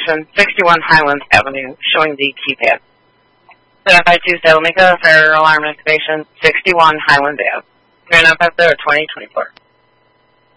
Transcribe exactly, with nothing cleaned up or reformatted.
Station, sixty-one Highlands Avenue, showing the keypad. Identify two Salamica, fire alarm activation, sixty-one Highlands Avenue. three nine five zero, twenty twenty-four.